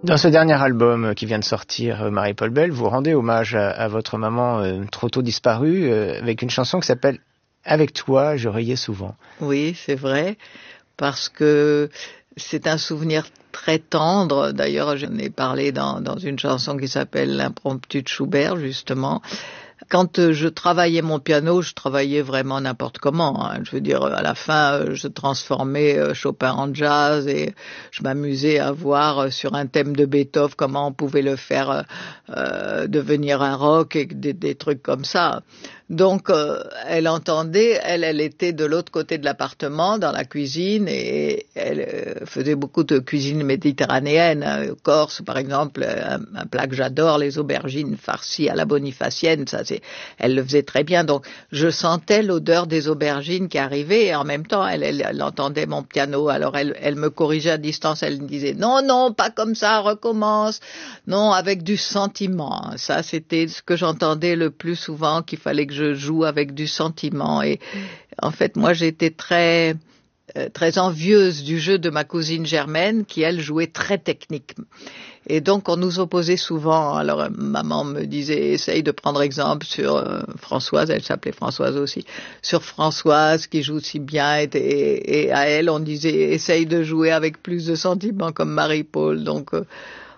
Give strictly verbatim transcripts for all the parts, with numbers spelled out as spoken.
Dans ce dernier album qui vient de sortir, Marie-Paule Bell, vous rendez hommage à, à votre maman euh, trop tôt disparue euh, avec une chanson qui s'appelle « Avec toi, je riais souvent ». Oui, c'est vrai, parce que c'est un souvenir très tendre. D'ailleurs, j'en ai parlé dans, dans une chanson qui s'appelle « L'impromptu de Schubert », justement. Quand je travaillais mon piano, je travaillais vraiment n'importe comment. Hein. Je veux dire, à la fin, je transformais Chopin en jazz et je m'amusais à voir sur un thème de Beethoven comment on pouvait le faire euh, devenir un rock et des, des trucs comme ça. Donc, euh, elle entendait, elle, elle était de l'autre côté de l'appartement, dans la cuisine, et elle euh, faisait beaucoup de cuisine méditerranéenne. Hein. Corse, par exemple, un, un plat que j'adore, les aubergines farcies à la bonifacienne, ça c'est, elle le faisait très bien. Donc, je sentais l'odeur des aubergines qui arrivait, et en même temps, elle, elle, elle entendait mon piano. Alors, elle, elle me corrigeait à distance, elle me disait, non, non, pas comme ça, recommence. Non, avec du sentiment. Ça, c'était ce que j'entendais le plus souvent, qu'il fallait que je joue avec du sentiment. Et en fait, moi, j'étais très euh, très envieuse du jeu de ma cousine Germaine, qui elle jouait très technique. Et donc, on nous opposait souvent. Alors, maman me disait, essaye de prendre exemple sur euh, Françoise, elle s'appelait Françoise aussi, sur Françoise qui joue si bien. Et, et, et à elle, on disait, essaye de jouer avec plus de sentiment comme Marie-Paule. Donc, euh,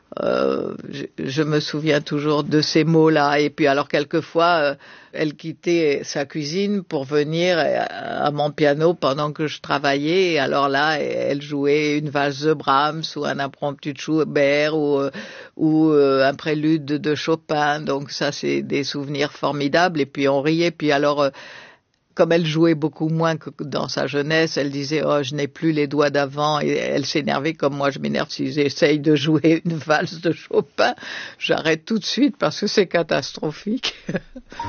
Euh, je, je me souviens toujours de ces mots-là. Et puis alors quelquefois, euh, elle quittait sa cuisine pour venir à, à mon piano pendant que je travaillais. Et alors là, elle jouait une valse de Brahms ou un impromptu de Schubert ou, euh, ou euh, un prélude de, de Chopin. Donc ça, c'est des souvenirs formidables. Et puis on riait. Puis alors... Euh, Comme elle jouait beaucoup moins que dans sa jeunesse, elle disait « Oh, je n'ai plus les doigts d'avant » et elle s'énervait comme moi je m'énerve si j'essaye de jouer une valse de Chopin. J'arrête tout de suite parce que c'est catastrophique.